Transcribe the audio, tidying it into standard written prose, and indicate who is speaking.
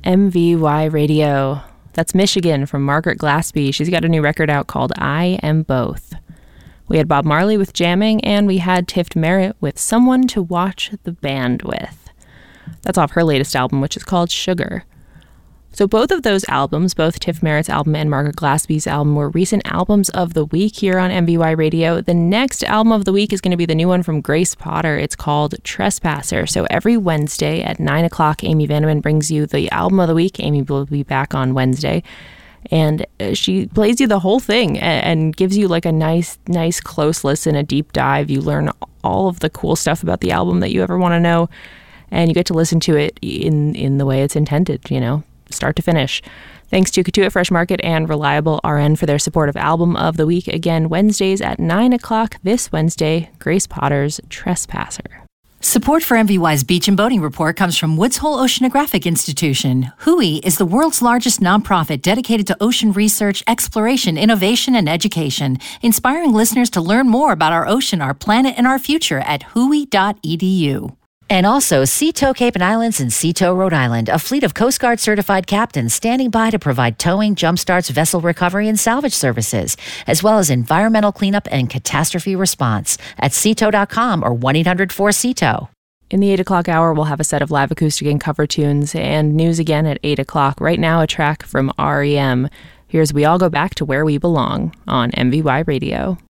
Speaker 1: MVY Radio. That's Michigan from Margaret Glaspie. She's got a new record out called I Am Both. We had Bob Marley with Jamming, and we had Tiff Merritt with Someone to Watch the Band With. That's off her latest album, which is called Sugar. So both of those albums, both Tiff Merritt's album and Margaret Glaspie's album, were recent albums of the week here on MVY Radio. The next album of the week is going to be the new one from Grace Potter. It's called Trespasser. So every Wednesday at 9 o'clock, Amy Vandeman brings you the album of the week. Amy will be back on Wednesday. And she plays you the whole thing and gives you like a nice close listen, a deep dive. You learn all of the cool stuff about the album that you ever want to know. And you get to listen to it in the way it's intended, you know, start to finish. Thanks to Katuitt Fresh Market and Reliable RN for their support of Album of the Week. Again, Wednesdays at 9 o'clock this Wednesday, Grace Potter's Trespasser.
Speaker 2: Support for MVY's Beach and Boating Report comes from Woods Hole Oceanographic Institution. WHOI is the world's largest nonprofit dedicated to ocean research, exploration, innovation, and education, inspiring listeners to learn more about our ocean, our planet, and our future at whoi.edu. And also Sea Tow Cape and Islands and Sea Tow Rhode Island, a fleet of Coast Guard certified captains standing by to provide towing, jumpstarts, vessel recovery, and salvage services, as well as environmental cleanup and catastrophe response at seatow.com or 1-800-4-SEATOW.
Speaker 1: In the 8 o'clock hour, we'll have a set of live acoustic and cover tunes and news again at 8 o'clock. Right now, a track from REM. Here's We All Go Back to Where We Belong on MVY Radio.